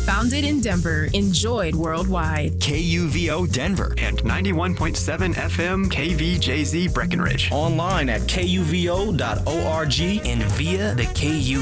Founded in Denver, enjoyed worldwide. KUVO Denver and 91.7 FM KVJZ Breckenridge. Online at kuvo.org and via the KU